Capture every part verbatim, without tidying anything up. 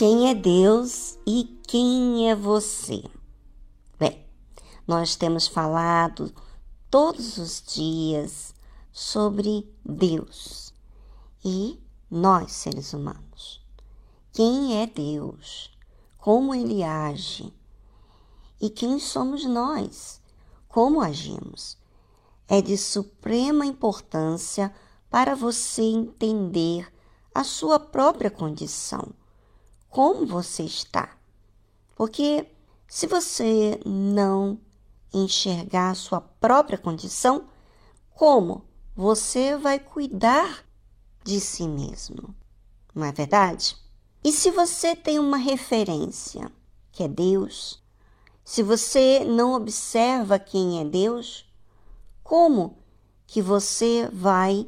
Quem é Deus e quem é você? Bem, nós temos falado todos os dias sobre Deus e nós, seres humanos. Quem é Deus? Como Ele age? E quem somos nós? Como agimos? É de suprema importância para você entender a sua própria condição. Como você está? Porque se você não enxergar a sua própria condição, como você vai cuidar de si mesmo? Não é verdade? E se você tem uma referência, que é Deus, se você não observa quem é Deus, como que você vai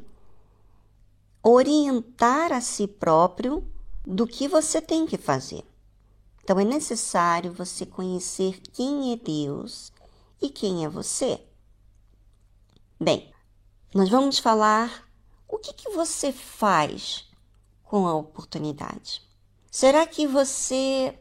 orientar a si próprio do que você tem que fazer? Então, é necessário você conhecer quem é Deus e quem é você. Bem, nós vamos falar o que, que você faz com a oportunidade. Será que você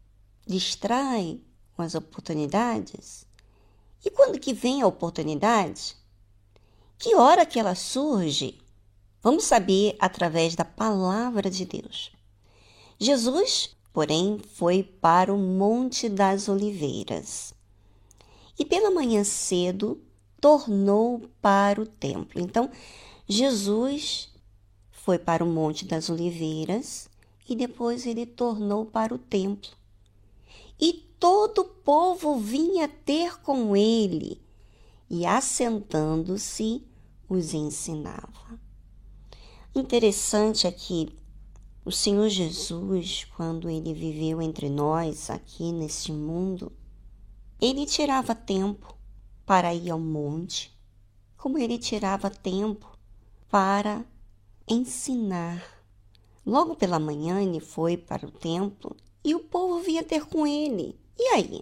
distrai com as oportunidades? E quando que vem a oportunidade? Que hora que ela surge? Vamos saber através da palavra de Deus. Jesus, porém, foi para o Monte das Oliveiras e pela manhã cedo tornou para o templo. Então, Jesus foi para o Monte das Oliveiras e depois ele tornou para o templo. E todo o povo vinha ter com ele e, assentando-se, os ensinava. Interessante é que o Senhor Jesus, quando ele viveu entre nós aqui neste mundo, ele tirava tempo para ir ao monte, como ele tirava tempo para ensinar. Logo pela manhã ele foi para o templo e o povo vinha ter com ele. E aí?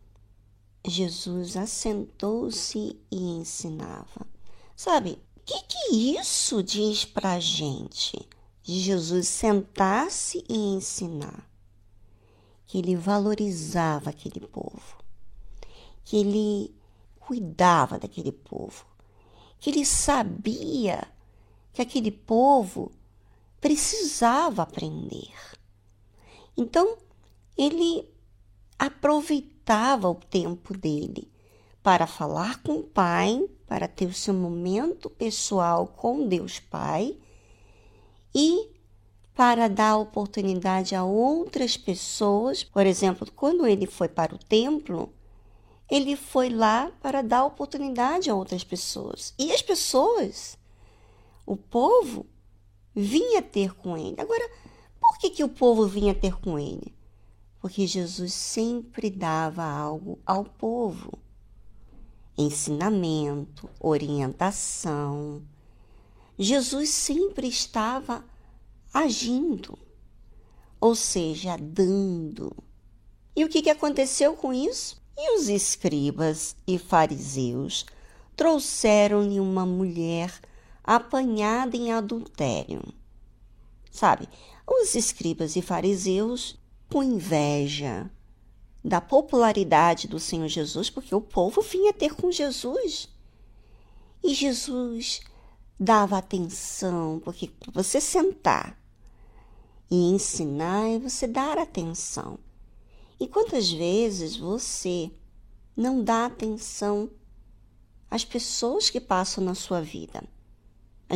Jesus assentou-se e ensinava. Sabe, o que, que isso diz para a gente? De Jesus sentar-se e ensinar, que ele valorizava aquele povo, que ele cuidava daquele povo, que ele sabia que aquele povo precisava aprender. Então, ele aproveitava o tempo dele para falar com o Pai, para ter o seu momento pessoal com Deus Pai, e para dar oportunidade a outras pessoas. Por exemplo, quando ele foi para o templo, ele foi lá para dar oportunidade a outras pessoas. E as pessoas, o povo, vinha ter com ele. Agora, por que, que o povo vinha ter com ele? Porque Jesus sempre dava algo ao povo. Ensinamento, orientação. Jesus sempre estava agindo, ou seja, dando. E o que, que aconteceu com isso? E os escribas e fariseus trouxeram-lhe uma mulher apanhada em adultério. Sabe, os escribas e fariseus com inveja da popularidade do Senhor Jesus, porque o povo vinha ter com Jesus. E Jesus dava atenção, porque para você sentar e ensinar é você dar atenção. E quantas vezes você não dá atenção às pessoas que passam na sua vida?